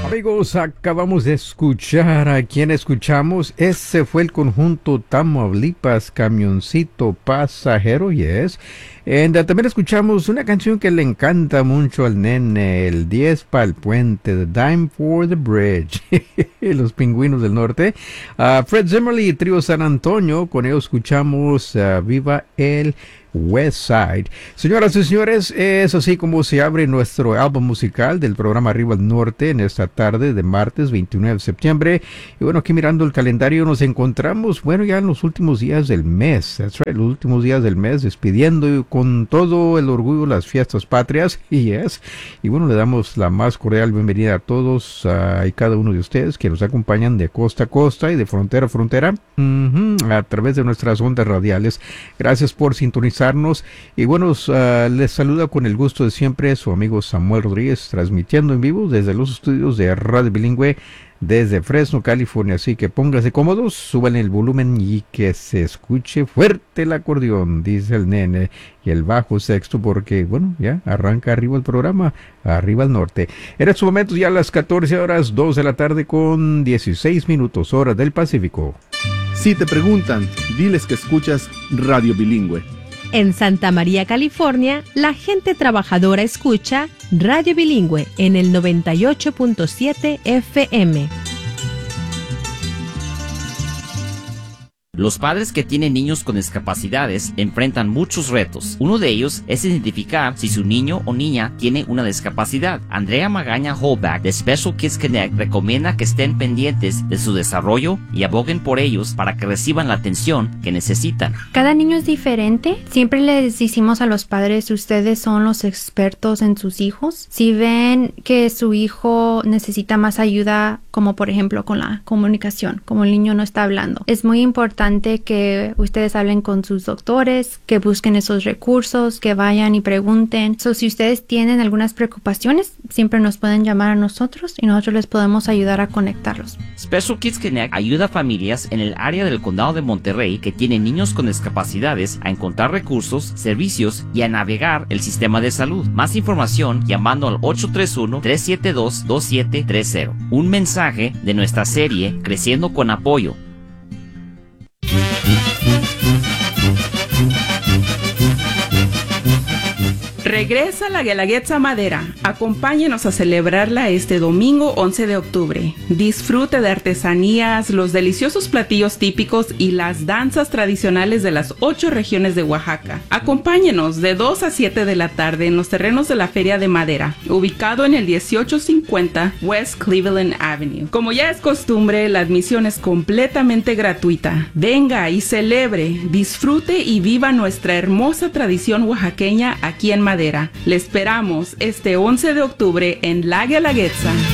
Amigos, acabamos de escuchar a quien escuchamos. Ese fue el conjunto Tamaulipas Camioncito Pasajero, yes. También escuchamos una canción que le encanta mucho al nene, el 10 para el puente, The Dime for the Bridge, los Pingüinos del Norte. Fred Zimmerly y Trío San Antonio, con ellos escuchamos Viva el West Side. Señoras y señores, es así como se abre nuestro álbum musical del programa Arriba al Norte en esta tarde de martes 29 de septiembre. Y bueno, aquí mirando el calendario nos encontramos, bueno, ya en los últimos días del mes. That's right, los últimos días del mes, despidiendo con todo el orgullo las fiestas patrias. Y bueno, le damos la más cordial bienvenida a todos y cada uno de ustedes que nos acompañan de costa a costa y de frontera a frontera a través de nuestras ondas radiales. Gracias por sintonizar. Y bueno, les saluda con el gusto de siempre su amigo Samuel Rodríguez, transmitiendo en vivo desde los estudios de Radio Bilingüe desde Fresno, California. Así que póngase cómodos, suban el volumen y que se escuche fuerte el acordeón, dice el nene, y el bajo sexto, porque bueno, ya arranca arriba el programa, Arriba al Norte. En estos momentos ya a las 14 horas, 2 de la tarde con 16 minutos, hora del Pacífico. Si te preguntan, diles que escuchas Radio Bilingüe. En Santa María, California, la gente trabajadora escucha Radio Bilingüe en el 98.7 FM. Los padres que tienen niños con discapacidades enfrentan muchos retos. Uno de ellos es identificar si su niño o niña tiene una discapacidad. Andrea Magaña Holback de Special Kids Connect recomienda que estén pendientes de su desarrollo y aboguen por ellos para que reciban la atención que necesitan. Cada niño es diferente. Siempre les decimos a los padres, ustedes son los expertos en sus hijos. Si ven que su hijo necesita más ayuda, como por ejemplo con la comunicación, como el niño no está hablando, es muy importante que ustedes hablen con sus doctores, que busquen esos recursos, que vayan y pregunten. Si ustedes tienen algunas preocupaciones, siempre nos pueden llamar a nosotros y nosotros les podemos ayudar a conectarlos. Special Kids Connect ayuda a familias en el área del condado de Monterrey que tienen niños con discapacidades a encontrar recursos, servicios y a navegar el sistema de salud. Más información llamando al 831-372-2730. Un mensaje de nuestra serie Creciendo con Apoyo. Regresa la Guelaguetza Madera. Acompáñenos a celebrarla este domingo 11 de octubre. Disfrute de artesanías, los deliciosos platillos típicos y las danzas tradicionales de las 8 regiones de Oaxaca. Acompáñenos de 2 a 7 de la tarde en los terrenos de la Feria de Madera, ubicado en el 1850 West Cleveland Avenue. Como ya es costumbre, la admisión es completamente gratuita. Venga y celebre, disfrute y viva nuestra hermosa tradición oaxaqueña aquí en Madera. Le esperamos este 11 de octubre en La Guelaguetza.